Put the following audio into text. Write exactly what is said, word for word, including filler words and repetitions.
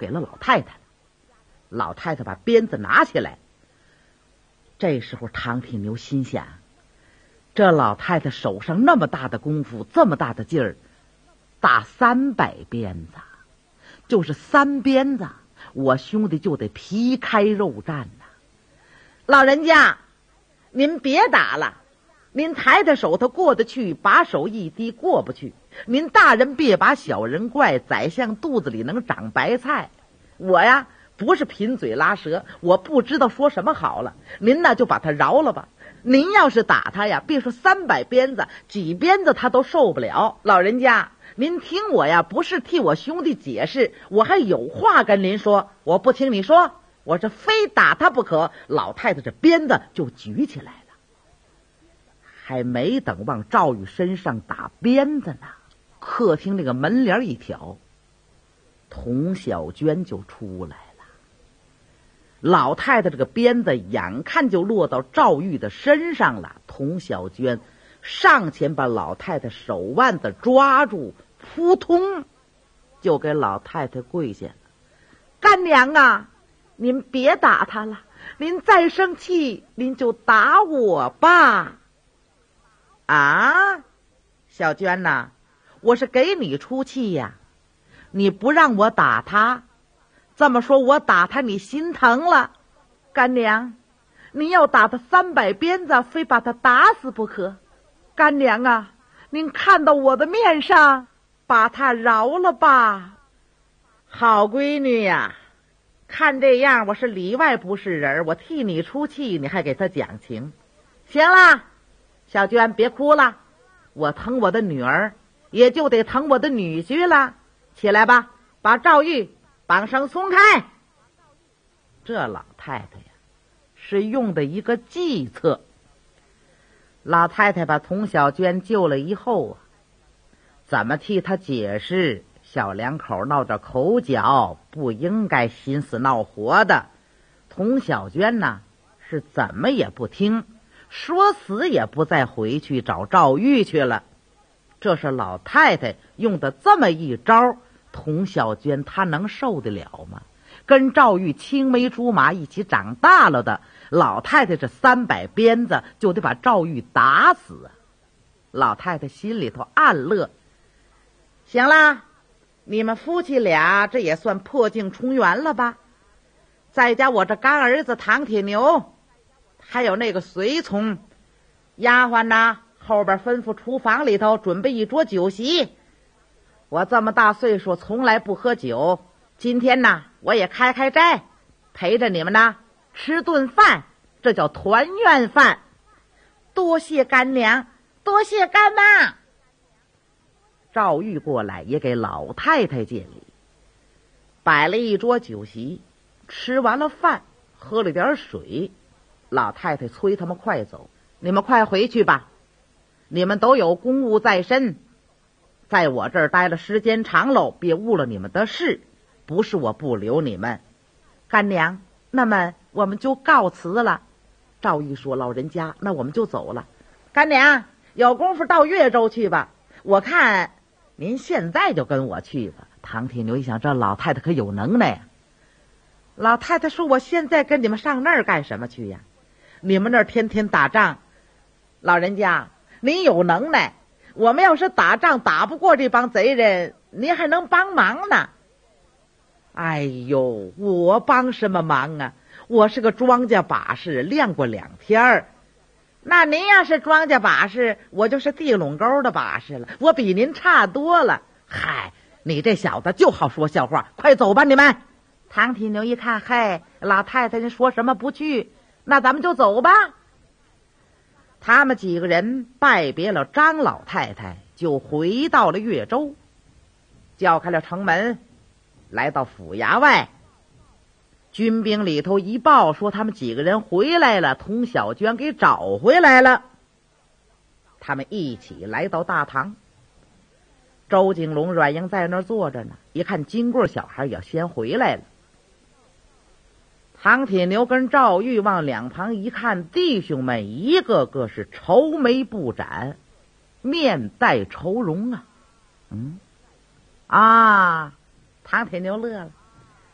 给了老太太。老太太把鞭子拿起来，这时候唐铁牛心想，这老太太手上那么大的功夫，这么大的劲儿，打三百鞭子，就是三鞭子，我兄弟就得皮开肉绽呐。老人家，您别打了，您抬抬手他过得去，把手一低过不去。您大人别把小人怪，宰相肚子里能长白菜。我呀不是贫嘴拉舌，我不知道说什么好了，您呢就把他饶了吧。您要是打他呀，别说三百鞭子，几鞭子他都受不了。老人家，您听我呀，不是替我兄弟解释，我还有话跟您说。我不听你说，我这非打他不可。老太太这鞭子就举起来了，还没等往赵玉身上打鞭子呢，客厅那个门帘一挑，童小娟就出来了。老太太这个鞭子眼看就落到赵玉的身上了，童小娟上前把老太太手腕子抓住，扑通就给老太太跪下了。干娘啊，您别打她了，您再生气您就打我吧。啊，小娟呐，我是给你出气呀，你不让我打她，这么说我打他你心疼了。干娘，您要打他三百鞭子，非把他打死不可。干娘啊，您看到我的面上，把他饶了吧。好闺女呀，看这样我是里外不是人，我替你出气，你还给他讲情。行了，小娟别哭了，我疼我的女儿，也就得疼我的女婿了。起来吧，把赵玉绑绳松开。这老太太呀，是用的一个计策。老太太把童小娟救了以后啊，怎么替她解释？小两口闹着口角，不应该心死闹活的。童小娟呢，是怎么也不听，说死也不再回去找赵玉去了。这是老太太用的这么一招，童小娟她能受得了吗？跟赵玉青梅竹马一起长大了的，老太太这三百鞭子就得把赵玉打死啊！老太太心里头暗乐，行啦，你们夫妻俩这也算破镜重圆了吧？再加我这干儿子唐铁牛，还有那个随从丫鬟呐，后边吩咐厨房里头准备一桌酒席。我这么大岁数从来不喝酒，今天呢我也开开斋，陪着你们呢吃顿饭，这叫团圆饭。多谢干娘，多谢干妈。赵玉过来也给老太太见礼，摆了一桌酒席，吃完了饭，喝了点水。老太太催他们快走，你们快回去吧，你们都有公务在身，在我这儿待了时间长喽，别误了你们的事。不是我不留你们。干娘，那么我们就告辞了。赵玉说，老人家，那我们就走了。干娘，有功夫到岳州去吧，我看您现在就跟我去吧。唐铁牛一想，这老太太可有能耐呀。老太太说，我现在跟你们上那儿干什么去呀？你们那儿天天打仗，老人家您有能耐，我们要是打仗打不过这帮贼人，您还能帮忙呢。哎呦，我帮什么忙啊？我是个庄稼把式，练过两天儿。那您要是庄稼把式，我就是地垄沟的把式了，我比您差多了。嗨，你这小子就好说笑话，快走吧你们。唐铁牛一看，嗨，老太太您说什么不去，那咱们就走吧。他们几个人拜别了张老太太，就回到了岳州，叫开了城门，来到府衙外。军兵里头一报说他们几个人回来了，童小娟给找回来了。他们一起来到大堂，周景龙、阮英在那儿坐着呢，一看金贵小孩也先回来了。唐铁牛跟赵玉往两旁一看，弟兄们一个个是愁眉不展，面带愁容啊。嗯啊，唐铁牛乐了，